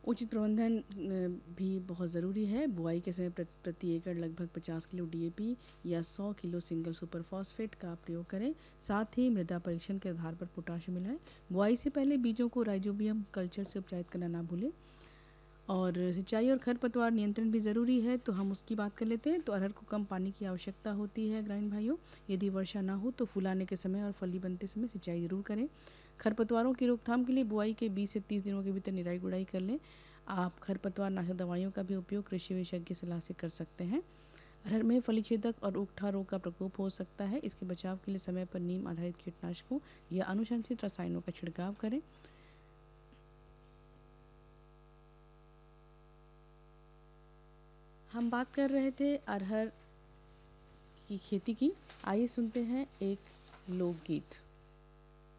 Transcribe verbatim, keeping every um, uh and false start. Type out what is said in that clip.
उचित प्रबंधन अ, भी बहुत ज़रूरी है। बुआई के समय प्रत- प्रति एकड़ लगभग पचास किलो डी ए पी या सौ किलो सिंगल सुपर फॉस्फेट का प्रयोग करें। साथ ही मृदा परीक्षण के आधार पर पोटाश मिलाएं। बुआई से पहले बीजों को राइजोबियम कल्चर से उपचारित करना ना भूलें। और सिंचाई और खरपतवार नियंत्रण भी ज़रूरी है, तो हम उसकी बात कर लेते हैं। तो अरहर को कम पानी की आवश्यकता होती है ग्रामीण भाइयों। यदि वर्षा ना हो तो फुलाने के समय और फली बनते समय सिंचाई ज़रूर करें। खरपतवारों की रोकथाम के लिए बुआई के बीस से तीस दिनों के भीतर निराई गुड़ाई कर लें। आप खरपतवार नाशक दवाइयों का भी उपयोग कृषि विशेषज्ञ की सलाह से कर सकते हैं। अरहर में फलीछेदक और उकठा रोग का प्रकोप हो सकता है। इसके बचाव के लिए समय पर नीम आधारित कीटनाशकों या अनुशंसित रसायनों का छिड़काव करें। हम बात कर रहे थे अरहर की खेती की। आइए सुनते हैं एक लोकगीत।